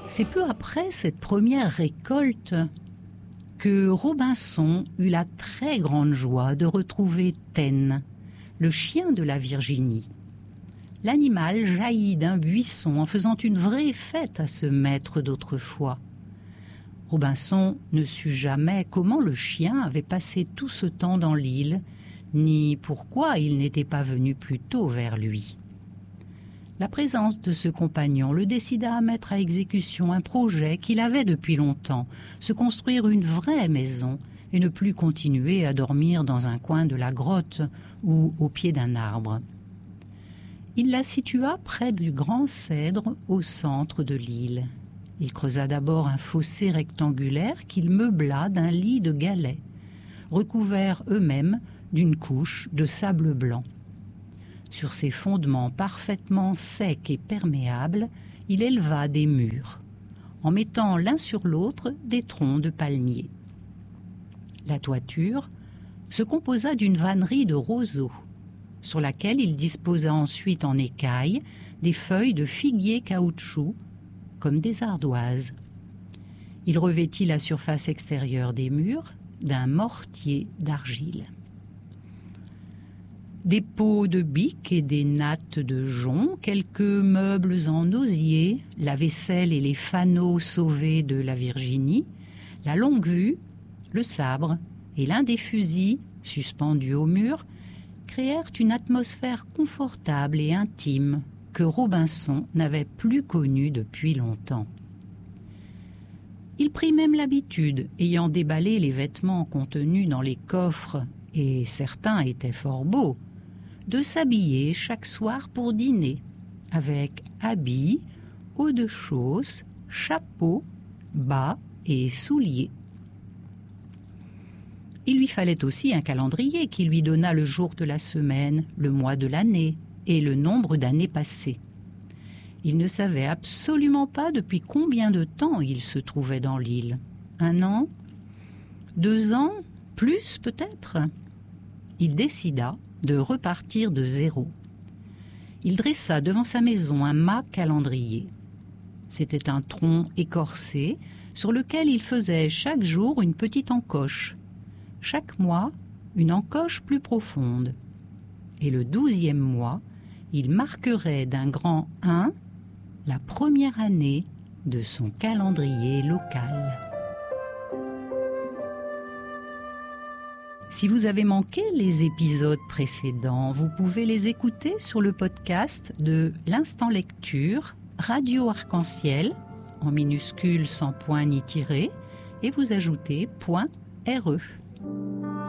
C'est peu après cette première récolte que Robinson eut la très grande joie de retrouver Taine, le chien de la Virginie. L'animal jaillit d'un buisson en faisant une vraie fête à ce maître d'autrefois. Robinson ne sut jamais comment le chien avait passé tout ce temps dans l'île, ni pourquoi il n'était pas venu plus tôt vers lui. La présence de ce compagnon le décida à mettre à exécution un projet qu'il avait depuis longtemps, se construire une vraie maison et ne plus continuer à dormir dans un coin de la grotte ou au pied d'un arbre. Il la situa près du grand cèdre au centre de l'île. Il creusa d'abord un fossé rectangulaire qu'il meubla d'un lit de galets, recouverts eux-mêmes d'une couche de sable blanc. Sur ces fondements parfaitement secs et perméables, il éleva des murs, en mettant l'un sur l'autre des troncs de palmiers. La toiture se composa d'une vannerie de roseaux, sur laquelle il disposa ensuite en écailles des feuilles de figuier caoutchouc, comme des ardoises. Il revêtit la surface extérieure des murs d'un mortier d'argile. Des pots de bique et des nattes de jonc, quelques meubles en osier, la vaisselle et les fanaux sauvés de la Virginie, la longue-vue, le sabre et l'un des fusils, suspendus au mur, créèrent une atmosphère confortable et intime que Robinson n'avait plus connue depuis longtemps. Il prit même l'habitude, ayant déballé les vêtements contenus dans les coffres, et certains étaient fort beaux, de s'habiller chaque soir pour dîner, avec habits, haut de chausse, chapeau, bas et souliers. Il lui fallait aussi un calendrier qui lui donnât le jour de la semaine, le mois de l'année et le nombre d'années passées. Il ne savait absolument pas depuis combien de temps il se trouvait dans l'île. 1 an? 2 ans? Plus peut-être? Il décida de repartir de zéro. Il dressa devant sa maison un mât calendrier. C'était un tronc écorcé sur lequel il faisait chaque jour une petite encoche. Chaque mois, une encoche plus profonde. Et le 12e mois, il marquerait d'un grand 1 la première année de son calendrier local. Si vous avez manqué les épisodes précédents, vous pouvez les écouter sur le podcast de l'Instant Lecture, Radio Arc-en-Ciel, en minuscule sans point ni tiret, et vous ajoutez .re.